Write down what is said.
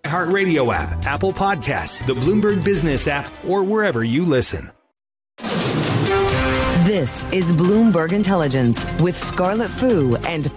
iHeartRadio app, Apple Podcasts, the Bloomberg Business app, or wherever you listen. This is Bloomberg Intelligence with Scarlett Fu and